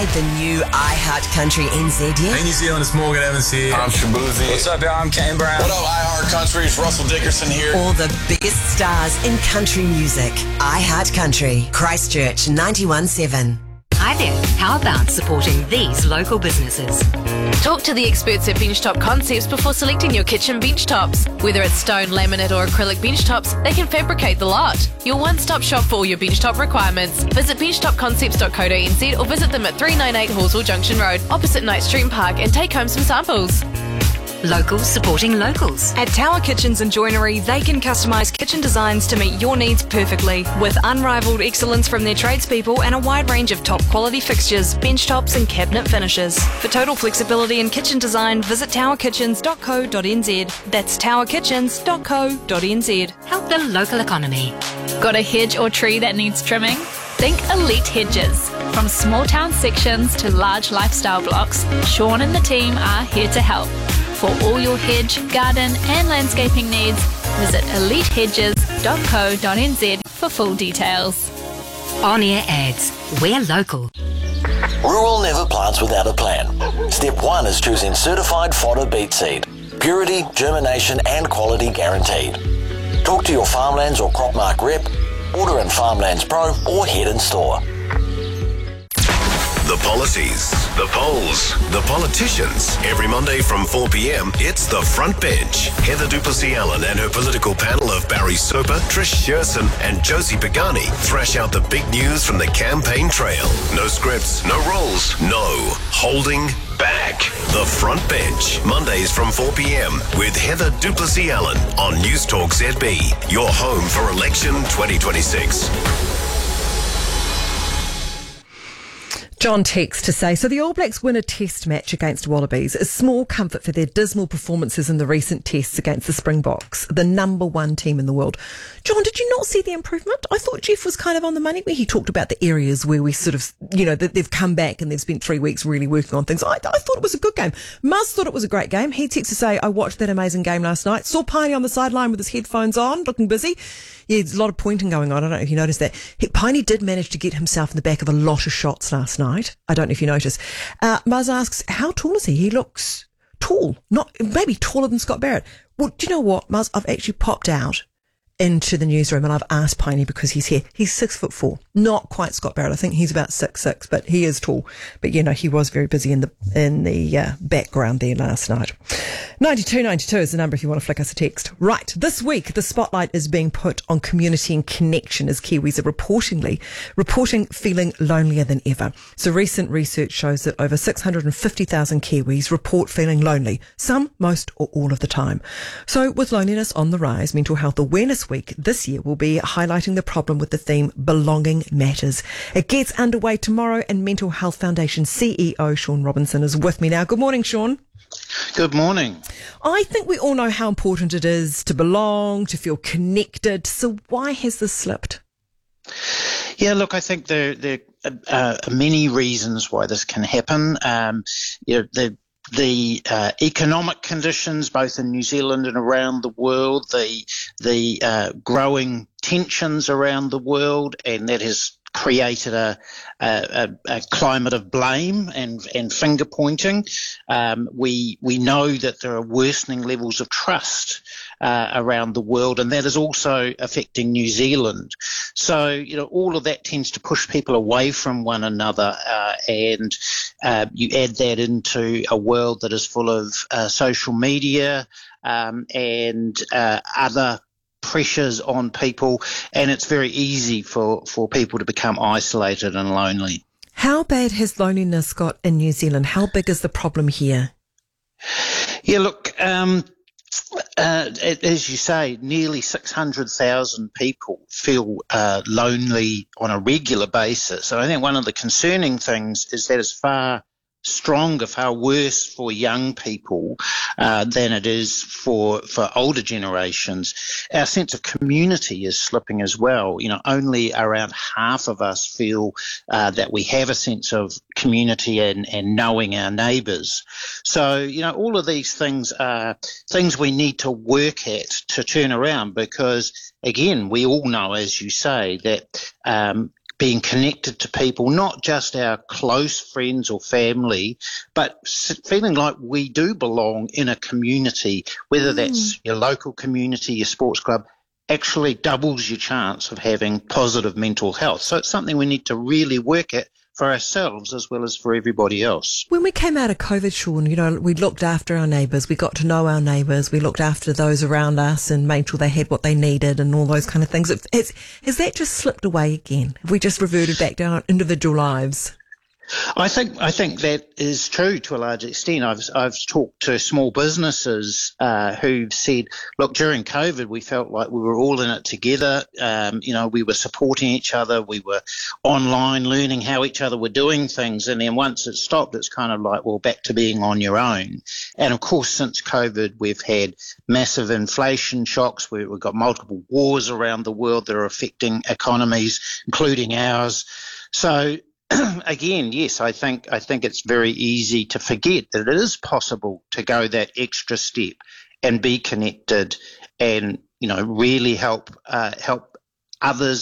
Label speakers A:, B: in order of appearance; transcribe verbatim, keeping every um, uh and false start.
A: The new iHeart Country N Z yet?
B: Hey New Zealand, it's Morgan Evans here.
C: I'm Shabuzi.
D: What's up, y'all? I'm Kane Brown.
C: What up, iHeart Country? It's Russell Dickerson here.
A: All the biggest stars in country music. iHeart Country, Christchurch ninety-one point seven.
E: Hi there. How about supporting these local businesses?
F: Talk to the experts at Benchtop Concepts before selecting your kitchen bench tops. Whether it's stone, laminate or acrylic bench tops, they can fabricate the lot. Your one-stop shop for all your bench top requirements. Visit benchtop concepts dot co dot n z or visit them at three ninety-eight Horsell Junction Road, opposite Knight Street Park, and take home some samples.
E: Locals supporting locals.
G: At Tower Kitchens and Joinery, they can customise kitchen designs to meet your needs perfectly. With unrivaled excellence from their tradespeople and a wide range of top quality fixtures, bench tops and cabinet finishes. For total flexibility in kitchen design, visit tower kitchens dot co dot n z. That's tower kitchens dot co dot n z.
E: Help the local economy.
H: Got a hedge or tree that needs trimming? Think Elite Hedges. From small town sections to large lifestyle blocks, Sean and the team are here to help. For all your hedge, garden and landscaping needs, visit elite hedges dot co dot n z for full details.
E: On-air ads. We're local.
I: Rural never plants without a plan. Step one is choosing certified fodder beet seed. Purity, germination and quality guaranteed. Talk to your Farmlands or Cropmark rep, order in Farmlands Pro or head in store.
J: The policies, the polls, the politicians. Every Monday from four p.m, it's The Front Bench. Heather Duplessis-Allen and her political panel of Barry Soper, Trish Sherson and Josie Pagani thrash out the big news from the campaign trail. No scripts, no rules, no holding back. The Front Bench, Mondays from four p.m. with Heather Duplessis-Allen on News Talk Z B, your home for election twenty twenty-six.
K: John texts to say, so the All Blacks win a test match against Wallabies, a small comfort for their dismal performances in the recent tests against the Springboks, the number one team in the world. John, did you not see the improvement? I thought Jeff was kind of on the money where he talked about the areas where we sort of, you know, that they've come back and they've spent three weeks really working on things. I, I thought it was a good game. Muzz thought it was a great game. He texted to say, I watched that amazing game last night, saw Piney on the sideline with his headphones on, looking busy. Yeah, there's a lot of pointing going on. I don't know if you noticed that. Piney did manage to get himself in the back of a lot of shots last night. I don't know if you noticed. Uh, Muzz asks, how tall is he? He looks tall, not maybe taller than Scott Barrett. Well, do you know what, Muzz? I've actually popped out into the newsroom and I've asked Piney because he's here. He's six foot four, not quite Scott Barrett. I think he's about six six, but he is tall. But you know, he was very busy in the in the uh, background there last night. ninety-two ninety-two is the number if you want to flick us a text. Right, this week the spotlight is being put on community and connection as Kiwis are reportedly reporting feeling lonelier than ever. So recent research shows that over six hundred fifty thousand Kiwis report feeling lonely, some, most or all of the time. So with loneliness on the rise, Mental Health Awareness Week this year will be highlighting the problem with the theme Belonging Matters. It gets underway tomorrow and Mental Health Foundation C E O Sean Robinson is with me now. Good morning, Sean.
L: Good morning.
K: I think we all know how important it is to belong, to feel connected. So why has this slipped?
L: Yeah, look, I think there, there are many reasons why this can happen. Um, you know, the The uh, economic conditions, both in New Zealand and around the world, the the uh, growing tensions around the world, and that has created a, a, a climate of blame and, and finger pointing. Um, we we know that there are worsening levels of trust uh, around the world, and that is also affecting New Zealand. So, you know, all of that tends to push people away from one another, uh, and uh, you add that into a world that is full of uh, social media um, and uh, other pressures on people, and it's very easy for, for people to become isolated and lonely.
K: How bad has loneliness got in New Zealand? How big is the problem here?
L: Yeah, look, um, uh, as you say, nearly six hundred thousand people feel uh, lonely on a regular basis. And I think one of the concerning things is that it's far stronger, far worse for young people uh, than it is for for older generations. Our sense of community is slipping as well. You know, only around half of us feel uh, that we have a sense of community and, and knowing our neighbours. So, you know, all of these things are things we need to work at to turn around because, again, we all know, as you say, that um, being connected to people, not just our close friends or family, but feeling like we do belong in a community, whether that's your local community, your sports club, actually doubles your chance of having positive mental health. So it's something we need to really work at for ourselves as well as for everybody else.
K: When we came out of COVID, Sean, you know, we looked after our neighbours, we got to know our neighbours, we looked after those around us and made sure they had what they needed and all those kind of things. Has, has that just slipped away again? Have we just reverted back to our individual lives?
L: I think I think that is true to a large extent. I've I've talked to small businesses uh, who've said, look, during COVID, we felt like we were all in it together. Um, you know, we were supporting each other. We were online learning how each other were doing things. And then once it stopped, it's kind of like, well, back to being on your own. And of course, since COVID, we've had massive inflation shocks. We've got multiple wars around the world that are affecting economies, including ours. So again, yes, I think I think it's very easy to forget that it is possible to go that extra step and be connected and, you know, really help uh, help others